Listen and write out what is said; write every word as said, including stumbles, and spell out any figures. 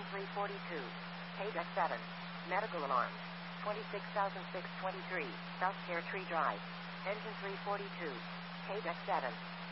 Engine three forty-two. K-Deck seven. Medical alarm. twenty-six thousand six hundred twenty-three. South Pear Tree Drive. Engine three forty-two. K-Deck seven.